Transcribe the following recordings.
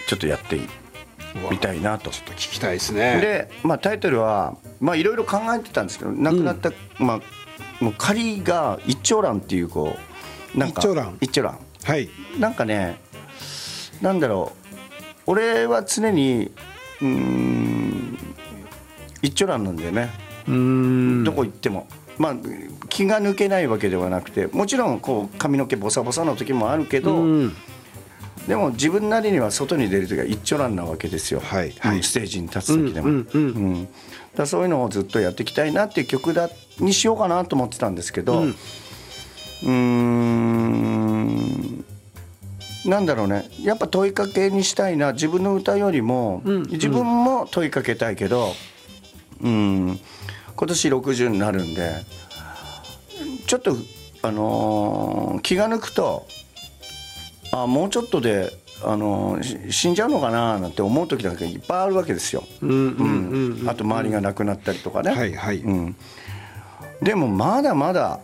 ちょっとやってみたいなと。 ちょっと聞きたいですね。 で、タイトルはいろいろ考えてたんですけど、亡くなった、もう仮が一張蘭っていうなんか一張蘭、 はい、 なんかね、なんだろう、俺は常に一張蘭なんだよね。どこ行っても、気が抜けないわけではなくて、もちろん髪の毛ボサボサの時もあるけど、でも自分なりには外に出る時は一張蘭なわけですよ、 はいはい、 ステージに立つ時でも。だそういうのをずっとやっていきたいなっていう曲にしようかなと思ってたんですけど、なんだろうね、やっぱ問いかけにしたいな、自分の歌よりも、自分も問いかけたいけど、今年60になるんで、ちょっと気が抜くと、もうちょっとで死んじゃうのかななんて思う時なんかいっぱいあるわけですよ。あと周りが亡くなったりとかね、 はいはい、 でもまだまだ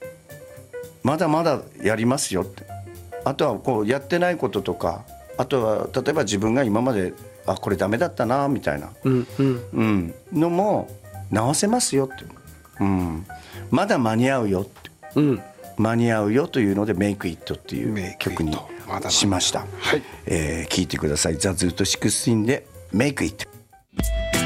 やりますよって。あとはやってないこととか、あとは例えば自分が今までこれダメだったなみたいなのも直せますよって、まだ間に合うよって、間に合うよというので「Make It」っていう曲にしました。聴いてください。ザ・ズート16で「Make It」。